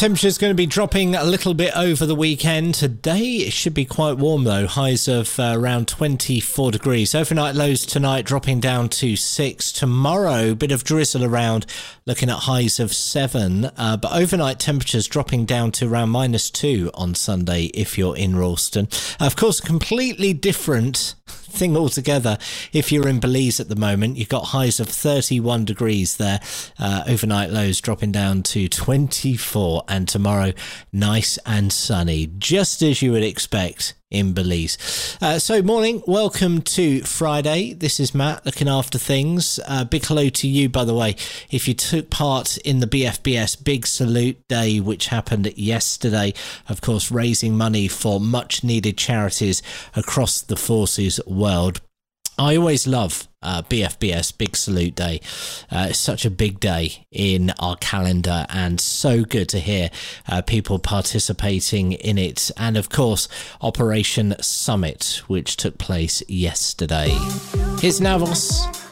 Temperature's going to be dropping a little bit over the weekend. Today it should be quite warm though, highs of around 24 degrees. Overnight lows tonight dropping down to 6. Tomorrow, bit of drizzle around, looking at highs of 7. But overnight temperatures dropping down to around -2 on Sunday if you're in Ralston. Of course, completely different thing altogether if you're in Belize at the moment. You've got highs of 31 degrees there, overnight lows dropping down to 24, and tomorrow nice and sunny, just as you would expect in Belize. So morning, welcome to Friday. This is Matt looking after things. Big hello to you, by the way, if you took part in the BFBS Big Salute Day, which happened yesterday, of course raising money for much needed charities across the forces world. I always love BFBS Big Salute Day. It's such a big day in our calendar, and so good to hear people participating in it. And of course, Operation Summit, which took place yesterday. Here's Navos